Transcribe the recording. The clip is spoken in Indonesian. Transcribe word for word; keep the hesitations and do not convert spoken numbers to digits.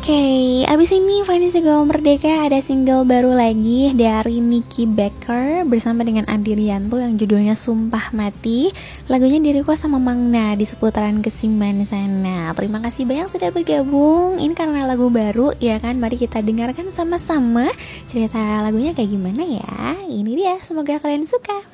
Oke, abis ini Vanessa Gaul Merdeka ada single baru lagi dari Nicky Baker bersama dengan Andi Rianto yang judulnya Sumpah Mati. Lagunya di-request sama Mangna di seputaran Kesiman sana. Terima kasih banyak sudah bergabung. Ini karena lagu baru ya kan, mari kita dengarkan sama-sama cerita lagunya kayak gimana ya. Ini dia, semoga kalian suka.